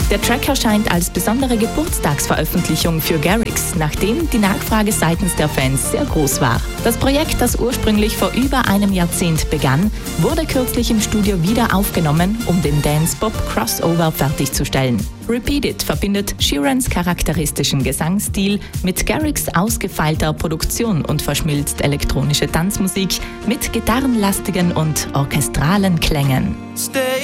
Der Track erscheint als besondere Geburtstagsveröffentlichung für Garrix, nachdem die Nachfrage seitens der Fans sehr groß war. Das Projekt, das ursprünglich vor über einem Jahrzehnt begann, wurde kürzlich im Studio wieder aufgenommen, um den Dance-Pop-Crossover fertigzustellen. Repeat It verbindet Sheerans charakteristischen Gesangsstil mit Garrix' ausgefeilter Produktion und verschmilzt elektronische Tanzmusik mit gitarrenlastigen und orchestralen Klängen.